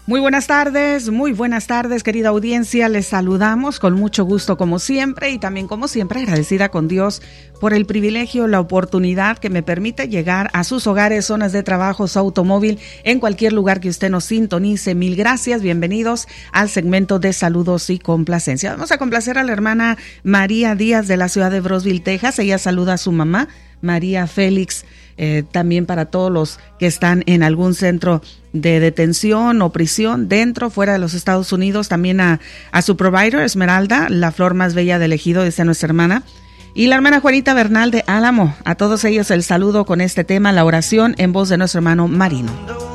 Muy buenas tardes, querida audiencia. Les saludamos con mucho gusto como siempre y también como siempre agradecida con Dios por el privilegio, la oportunidad que me permite llegar a sus hogares, zonas de trabajo, su automóvil, en cualquier lugar que usted nos sintonice. Mil gracias, bienvenidos al segmento de saludos y complacencia. Vamos a complacer a la hermana María Díaz de la ciudad de Brownsville, Texas. Ella saluda a su mamá, María Félix. También para todos los que están en algún centro de detención o prisión dentro, fuera de los Estados Unidos, también a su provider, Esmeralda, la flor más bella del ejido, dice nuestra hermana, y la hermana Juanita Bernal de Álamo. A todos ellos el saludo con este tema, la oración en voz de nuestro hermano Marino.